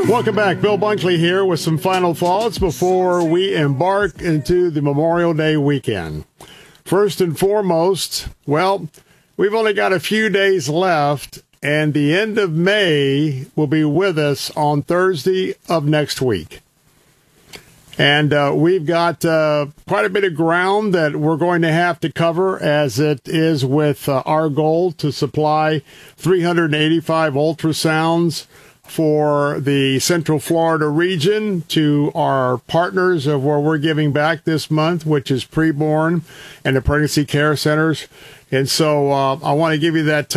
Welcome back. Bill Bunkley here with some final thoughts before we embark into the Memorial Day weekend. First and foremost, well, we've only got a few days left, and the end of May will be with us on Thursday of next week. And we've got quite a bit of ground that we're going to have to cover, as it is with our goal to supply 385 ultrasounds for the Central Florida region to our partners of where we're giving back this month, which is preborn and the pregnancy care centers. And so I want to give you that